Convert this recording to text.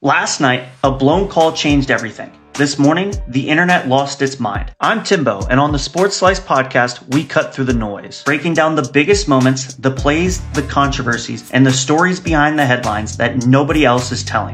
Last night, a blown call changed everything. This morning, the internet lost its mind. I'm Timbo, and on the Sports Slice podcast, we cut through the noise, breaking down the biggest moments, the plays, the controversies, and the stories behind the headlines that nobody else is telling.